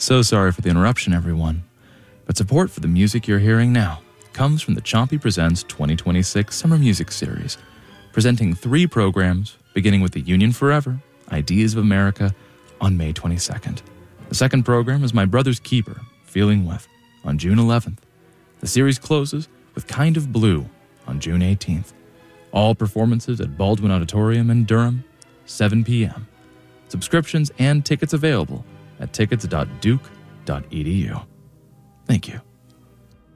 So sorry for the interruption, everyone. But support for the music you're hearing now comes from the Chompy Presents 2026 Summer Music Series, presenting 3 programs beginning with the Union Forever, Ideas of America, on May 22nd. The second program is My Brother's Keeper, Feeling With, on June 11th. The series closes with Kind of Blue on June 18th. All performances at Baldwin Auditorium in Durham, 7 p.m. Subscriptions and tickets available at tickets.duke.edu. Thank you.